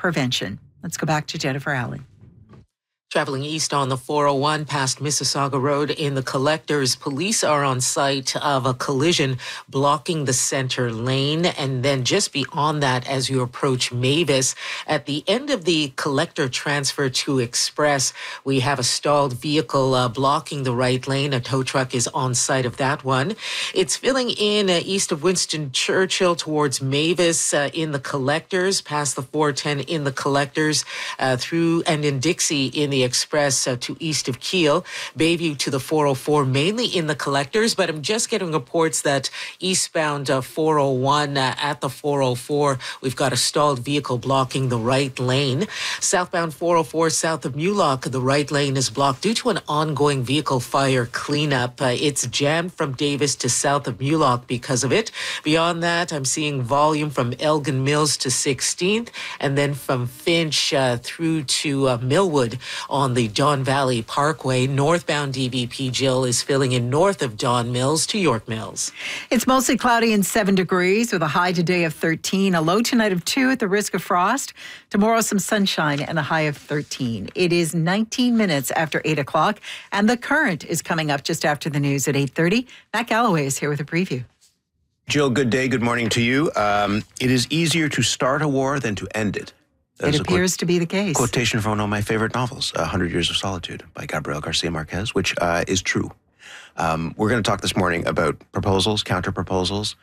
prevention. Let's go back to Jennifer Allen. Traveling east on the 401 past Mississauga Road in the Collectors, police are on site of a collision blocking the center lane. And then just beyond that, as you approach Mavis, at the end of the Collector transfer to Express, we have a stalled vehicle blocking the right lane. A tow truck is on site of that one. It's filling in east of Winston Churchill towards Mavis in the Collectors, past the 410 in the Collectors, through and in Dixie in the Express to east of Kiel, Bayview to the 404, mainly in the Collectors, but I'm just getting reports that eastbound 401 at the 404, we've got a stalled vehicle blocking the right lane. Southbound 404 south of Mulock, the right lane is blocked due to an ongoing vehicle fire cleanup. It's jammed from Davis to south of Mulock because of it. Beyond that, I'm seeing volume from Elgin Mills to 16th, and then from Finch through to Millwood on the Don Valley Parkway. Northbound DVP Jill is filling in north of Don Mills to York Mills. It's mostly cloudy and 7 degrees with a high today of 13, a low tonight of 2 at the risk of frost. Tomorrow, some sunshine and a high of 13. It is 19 minutes after 8 o'clock, and The Current is coming up just after the news at 8:30. Matt Galloway is here with a preview. Jill, good day. Good morning to you. It is easier to start a war than to end it. It appears to be the case. Quotation from one of my favorite novels, 100 Years of Solitude by Gabriel Garcia Marquez, which is true. We're going to talk this morning about proposals, counter-proposals,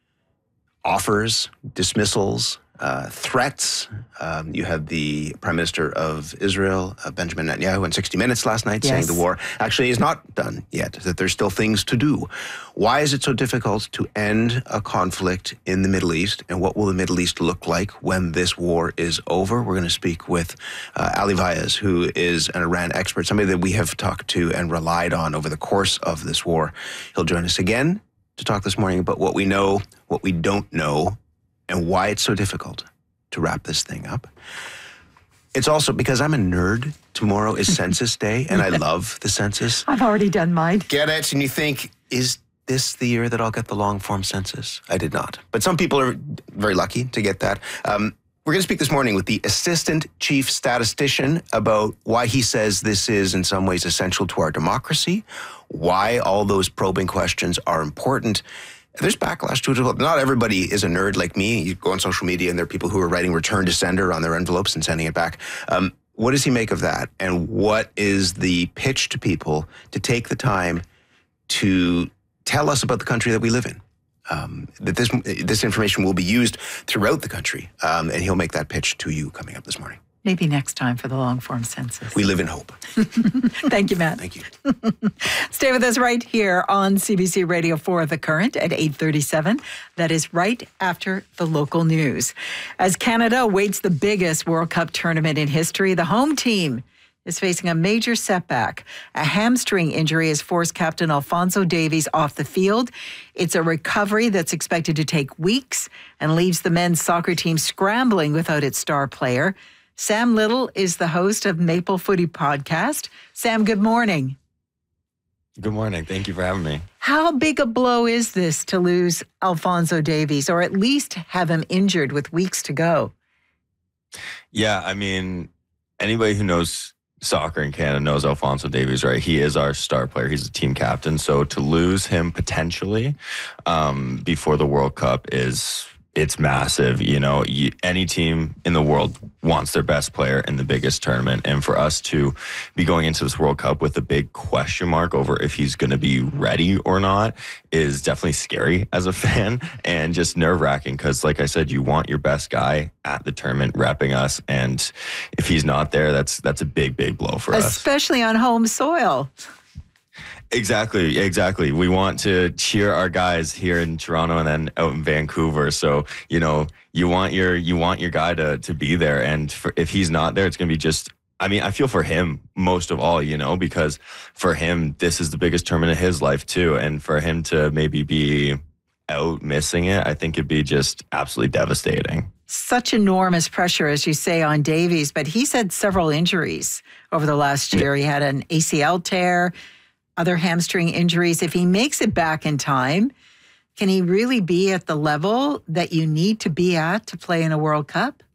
offers, dismissals, threats. You had the Prime Minister of Israel, Benjamin Netanyahu, in 60 Minutes last night saying the war actually is not done yet, that there's still things to do. Why is it so difficult to end a conflict in the Middle East, and what will the Middle East look like when this war is over? We're going to speak with Ali Vaez, who is an Iran expert, somebody that we have talked to and relied on over the course of this war. He'll join us again to talk this morning about what we know, what we don't know, and why it's so difficult to wrap this thing up. It's also because I'm a nerd. Tomorrow is Census Day, and I love the census. I've already done mine. Get it? And you think, is this the year that I'll get the long-form census? I did not. But some people are very lucky to get that. We're going to speak this morning with the Assistant Chief Statistician about why he says this is in some ways essential to our democracy, why all those probing questions are important. There's backlash to it. Not everybody is a nerd like me. You go on social media and there are people who are writing return to sender on their envelopes and sending it back. What does he make of that? And what is the pitch to people to take the time to tell us about the country that we live in? That this information will be used throughout the country. And he'll make that pitch to you coming up this morning. Maybe next time for the long-form census. We live in hope. Thank you, Matt. Thank you. Stay with us right here on CBC Radio 4 The Current at 8:37. That is right after the local news. As Canada awaits the biggest World Cup tournament in history, the home team is facing a major setback. A hamstring injury has forced captain Alfonso Davies off the field. It's a recovery that's expected to take weeks and leaves the men's soccer team scrambling without its star player. Sam Little is the host of Maple Footy Podcast. Sam, good morning. Good morning. Thank you for having me. How big a blow is this to lose Alfonso Davies, or at least have him injured with weeks to go? Yeah, I mean, anybody who knows soccer in Canada knows Alfonso Davies, right? He is our star player. He's the team captain. So to lose him potentially before the World Cup it's massive. You know, any team in the world wants their best player in the biggest tournament. And for us to be going into this World Cup with a big question mark over if he's going to be ready or not is definitely scary as a fan and just nerve-wracking because, like I said, you want your best guy at the tournament repping us. And if he's not there, that's a big, big blow for us. Especially on home soil. Exactly. We want to cheer our guys here in Toronto and then out in Vancouver. So, you know, you want your guy to be there. And if he's not there, it's going to be just, I mean, I feel for him most of all, you know, because for him, this is the biggest tournament of his life too. And for him to maybe be out missing it, I think it'd be just absolutely devastating. Such enormous pressure, as you say, on Davies, but he's had several injuries over the last year. He had an ACL tear, other hamstring injuries. If he makes it back in time, can he really be at the level that you need to be at to play in a World Cup?